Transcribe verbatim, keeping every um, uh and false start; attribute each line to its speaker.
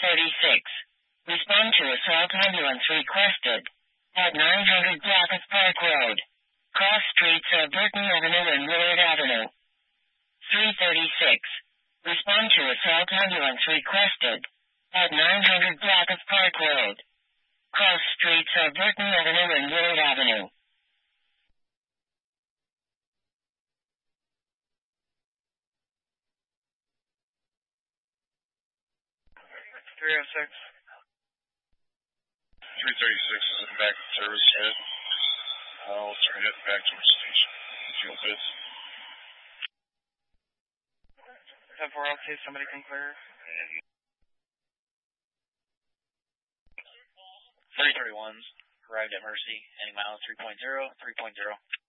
Speaker 1: thirty-six. Respond to assault ambulance requested. At nine hundred block of Park Road. Cross streets of Burton Avenue and Willard Avenue. three thirty-six. Respond to assault ambulance requested. At nine hundred block of Park Road. Cross streets of Burton Avenue and Willard Avenue.
Speaker 2: three oh six.
Speaker 3: three thirty-six is in back of service head. Uh, we'll start heading back towards the station. Fuel bids.
Speaker 2: ten four, I'll see if somebody can clear.
Speaker 4: three thirty-ones arrived at Mercy, heading miles three point zero, three point zero.